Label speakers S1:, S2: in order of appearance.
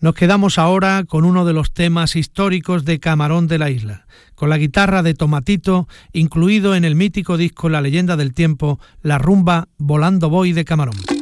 S1: Nos quedamos ahora con uno de los temas históricos de Camarón de la Isla, con la guitarra de Tomatito, incluido en el mítico disco La leyenda del tiempo, la rumba Volando voy de Camarón.